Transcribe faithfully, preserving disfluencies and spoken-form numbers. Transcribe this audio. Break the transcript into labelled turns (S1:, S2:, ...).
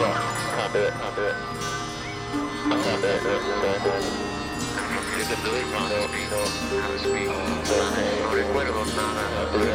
S1: Copy it, copy it. I copy it, it,
S2: Ese fluir cuando vino a speed, no recuerdo nada.